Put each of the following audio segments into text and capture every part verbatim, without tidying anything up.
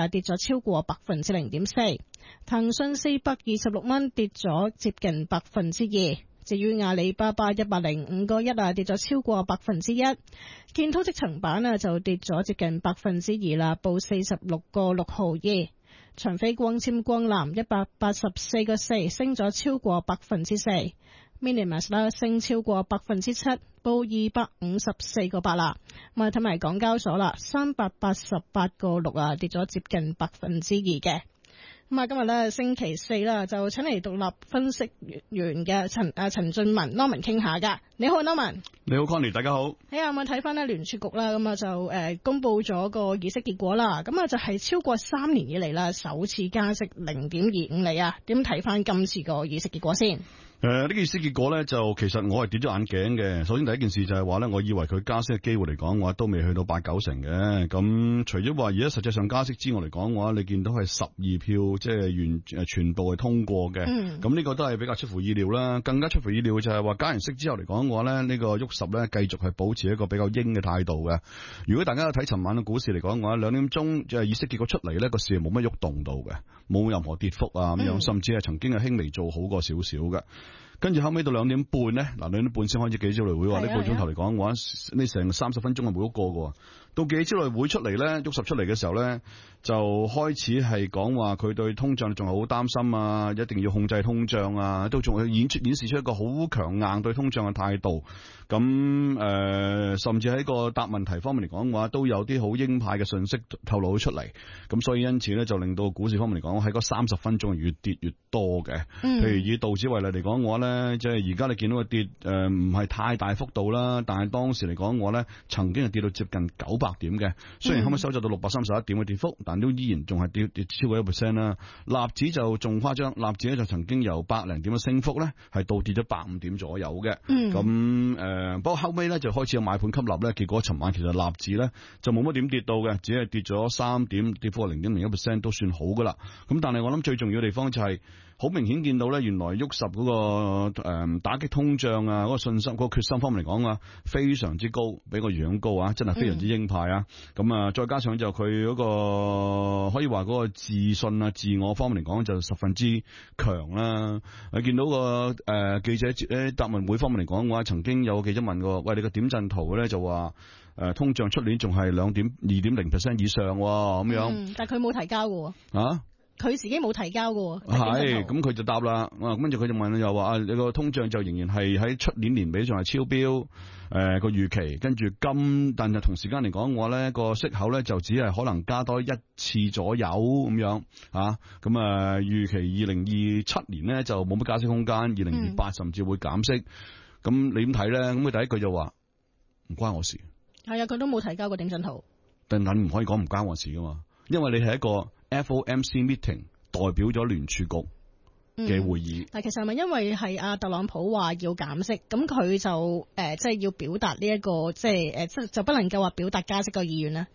啦，跌咗超過百分之零點四。騰訊四百二十六蚊，跌咗接近百分之二。至於阿里巴巴一百零五個一啊，跌咗超過百分之一。建滔積層板啊就跌咗接近百分之二啦，報四十六個六毫二。長飛光纖光纜一百八十四個四，升咗超過百分之四。Minimax 啦升超過百分之七，報二百五十四個八啦。咁啊睇埋港交所啦，三百八十八個六啊，跌咗接近百分之二嘅。咁啊，今日咧星期四啦，就請嚟獨立分析員嘅陳啊陳俊文 Norman 傾下噶。你好 Norman。 你好 Connie， 大家好。 係啊，咁啊睇翻咧聯儲局啦，咁啊就誒、呃、公布咗個議息結果啦。咁啊就係超過三年以嚟啦，首次加息零點二五厘啊。點睇翻今次個議息結果先？ 誒、呃，呢個議息結果咧，就其實我係跌咗眼鏡嘅。首先第一件事就係話咧，我以為佢加息嘅機會嚟講，我都未去到八九成嘅。咁除咗話而家實際上加息之外嚟講嘅話，你見到係十二票，即係完誒全部係通過嘅。咁呢、嗯、個都係比較出乎意料啦。更加出乎意料就係話加完息之後嚟講嘅話咧，呢、這個沃什咧繼續係保持一個比較鷹嘅態度嘅。如果大家有睇尋晚嘅股市嚟講嘅話，兩點鐘即係議息結果出嚟咧，個市係冇乜喐動到嘅，冇任何跌幅啊咁樣，嗯、甚至係曾經係輕微做好過少少嘅。跟住後尾到兩點半咧，嗱兩點半先開始記者招待會，話呢個鐘頭嚟講嘅話，呢成三十分鐘係冇一個嘅。到記者招待會出嚟咧，沃什出嚟嘅時候咧，就開始係講話佢對通脹仲係好擔心啊，一定要控制通脹啊，都仲係演出演示出一個好強硬對通脹嘅態度。咁誒、呃，甚至喺個答問題方面嚟講嘅話，都有啲好鷹派嘅信息透露咗出嚟。咁所以因此咧，就令到股市方面嚟講，喺嗰三十分鐘越跌越多嘅。嗯、譬如以道指為例嚟講嘅話咧，即係而家你見到佢跌誒唔係太大幅度啦，但係當時嚟講嘅話咧，曾經係跌到接近九百點嘅。雖然後尾收窄到六百三十一點嘅跌幅，但都依然仲係跌跌超過一 percent 啦。納指就仲誇張，納指咧就曾經由百零點嘅升幅咧，係倒跌咗百五點左右嘅。咁誒、嗯。呃誒，不過後尾咧就開始有買盤吸納咧，結果尋晚其實納指咧就冇乜點跌到嘅，只係跌咗三點，跌幅係零點零一 percent 都算好噶啦。咁但係我諗最重要嘅地方就係、是、好明顯見到咧，原來沃什嗰個誒打擊通脹啊，嗰、那個信心、嗰、那個決心方面嚟講啊，非常之高，比個樣高啊，真係非常之鷹派啊。咁啊、嗯，再加上就佢嗰個可以話嗰個自信啊、自我方面嚟講就十分之強啦。你見到個誒、呃、記者誒答問會方面嚟講嘅話，曾經有記者問過，喂，你個點陣圖咧就話誒、呃、通脹出年仲係兩點二點零 percent 以上咁樣， 嗯、但係佢冇提交嘅啊。 佢自己冇提交嘅， 係咁佢就答啦，跟住佢就問又話啊，你個通脹就仍然係喺出年年尾仲係超標，誒個預期，跟住今但係同時間嚟講嘅話咧，個息口咧就只係可能加多一次左右咁樣啊，咁啊預期二零二七年咧就冇乜加息空間，二零二八甚至會減息，咁、嗯、你點睇咧？咁佢第一句就話唔關我事， 係啊，佢都冇提交過點陣圖， 但係唔可以講唔關我事噶嘛，因為你係一個F O M C meeting 代表咗聯儲局嘅會議， 嗯、但其實係咪因為係阿特朗普話要減息，咁佢就誒、呃、即係要表達呢一個即係誒即就不能夠話表達加息個意願咧？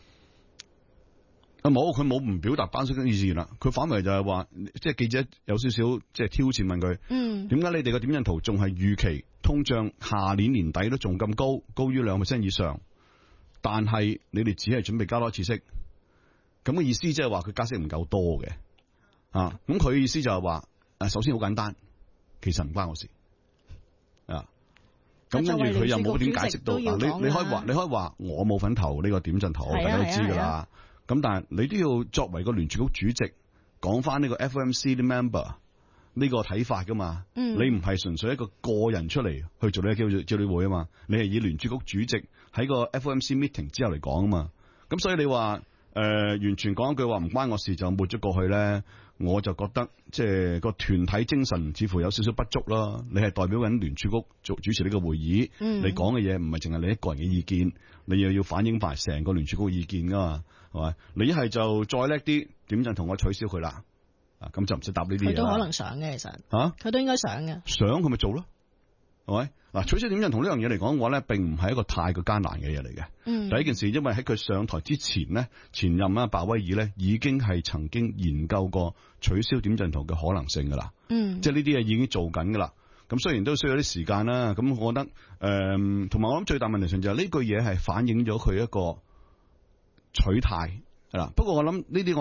啊冇，佢冇唔表達加息嘅意願啦，佢反為就係話，即係記者有少少即係挑戰問佢，嗯，點解你哋嘅點陣圖仲係預期通脹下年年底都仲咁高，高於兩 percent 以上，但係你哋只係準備加多一次息？咁嘅意思即係話佢加息唔夠多嘅，啊，咁佢嘅意思就係話，誒，首先好簡單，其實唔關我事，啊，咁跟住佢又冇點解釋到，嗱，你你可以話，你可以話我冇份投呢個點陣圖，大家都知噶啦，咁但係你都要作為個聯儲局主席，講翻呢個 F O M C 啲 member 呢個睇法噶嘛，嗯、你唔係純粹一個個人出嚟去做呢個叫招待會啊嘛，你係以聯儲局主席喺個 F O M C meeting 之後嚟講啊嘛，咁所以你話。誒、呃，完全講一句話唔關我事就抹咗過去咧，我就覺得即係個團體精神似乎有少少不足啦。你係代表緊聯儲局做主持呢個會議，嗯、你講嘅嘢唔係淨係你一個人嘅意見，你又要反映埋成個聯儲局意見噶嘛，係咪？你一係就再叻啲，點就同我取消佢啦，啊，咁就唔使答呢啲嘢。佢都可能想嘅，其實吓，佢、啊、都應該想嘅， 想佢咪做咯。係咪嗱？取消點陣同呢樣嘢嚟講嘅話咧，並唔係一個太過艱難嘅嘢嚟嘅。嗯，第一件事，因為喺佢上台之前咧，前任啊鮑威爾咧已經係曾經研究過取消點陣圖嘅可能性噶啦。嗯，即係呢啲嘢已經做緊噶啦。咁雖然都需要啲時間啦，咁我覺得誒，同、呃、埋我諗最大問題上就係呢句嘢係反映咗佢一個取態係啦。不過我諗呢啲我。